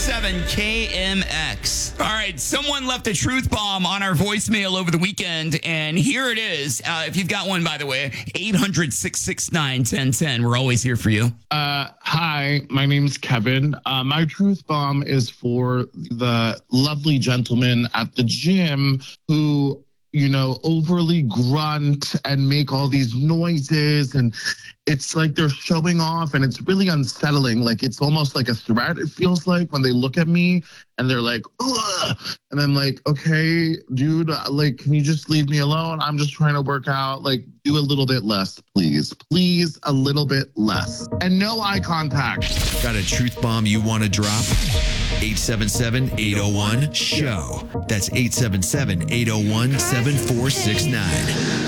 98.7 KMX. All right, someone left a truth bomb on our voicemail over the weekend, and here it is. If you've got one, by the way, 800-669-1010. We're always here for you. Hi, my name's Kevin. My truth bomb is for the lovely gentleman at the gym who, overly grunt and make all these noises, and it's like they're showing off, and it's really unsettling. Like, it's almost like a threat, it feels like, when they look at me and they're like, ugh. And I'm like, okay, dude, can you just leave me alone? I'm just trying to work out. Like, do a little bit less, please. Please, a little bit less. And no eye contact. Got a truth bomb you want to drop? 877-801-SHOW. That's 877-801-7469.